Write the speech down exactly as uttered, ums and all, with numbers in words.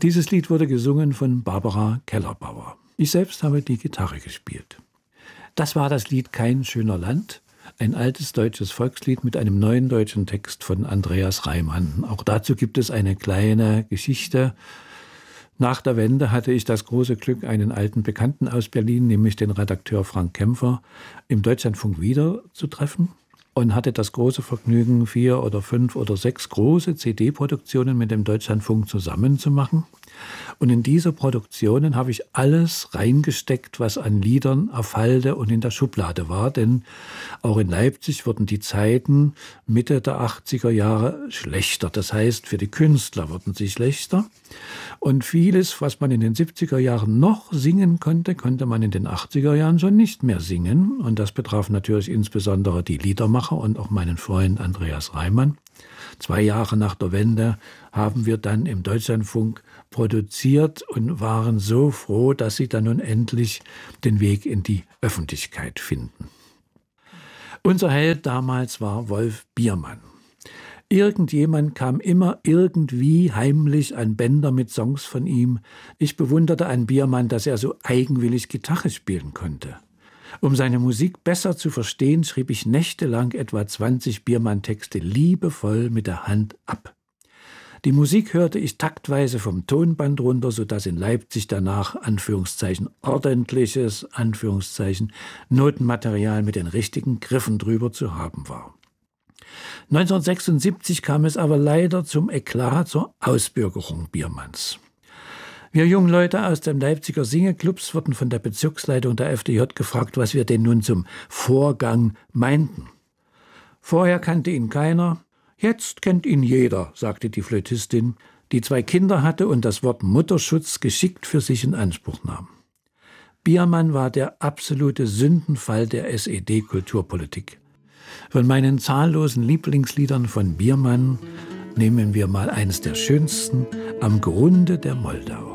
Dieses Lied wurde gesungen von Barbara Kellerbauer. Ich selbst habe die Gitarre gespielt. Das war das Lied Kein schöner Land, ein altes deutsches Volkslied mit einem neuen deutschen Text von Andreas Reimann. Auch dazu gibt es eine kleine Geschichte. Nach der Wende hatte ich das große Glück, einen alten Bekannten aus Berlin, nämlich den Redakteur Frank Kämpfer, im Deutschlandfunk wiederzutreffen und hatte das große Vergnügen, vier oder fünf oder sechs große C D-Produktionen mit dem Deutschlandfunk zusammenzumachen. Und in diese Produktionen habe ich alles reingesteckt, was an Liedern auf Halde und in der Schublade war. Denn auch in Leipzig wurden die Zeiten Mitte der achtziger Jahre schlechter. Das heißt, für die Künstler wurden sie schlechter. Und vieles, was man in den siebziger Jahren noch singen konnte, konnte man in den achtziger Jahren schon nicht mehr singen. Und das betraf natürlich insbesondere die Liedermacher und auch meinen Freund Andreas Reimann. Zwei Jahre nach der Wende haben wir dann im Deutschlandfunk produziert und waren so froh, dass sie dann nun endlich den Weg in die Öffentlichkeit finden. Unser Held damals war Wolf Biermann. Irgendjemand kam immer irgendwie heimlich an Bänder mit Songs von ihm. Ich bewunderte an Biermann, dass er so eigenwillig Gitarre spielen konnte. Um seine Musik besser zu verstehen, schrieb ich nächtelang etwa zwanzig Biermann-Texte liebevoll mit der Hand ab. Die Musik hörte ich taktweise vom Tonband runter, sodass in Leipzig danach Anführungszeichen ordentliches Anführungszeichen Notenmaterial mit den richtigen Griffen drüber zu haben war. neunzehnhundertsechsundsiebzig kam es aber leider zum Eklat, zur Ausbürgerung Biermanns. Wir jungen Leute aus den Leipziger Singeclubs wurden von der Bezirksleitung der F D J gefragt, was wir denn nun zum Vorgang meinten. Vorher kannte ihn keiner, jetzt kennt ihn jeder, sagte die Flötistin, die zwei Kinder hatte und das Wort Mutterschutz geschickt für sich in Anspruch nahm. Biermann war der absolute Sündenfall der S E D-Kulturpolitik. Von meinen zahllosen Lieblingsliedern von Biermann nehmen wir mal eines der schönsten, Am Grunde der Moldau.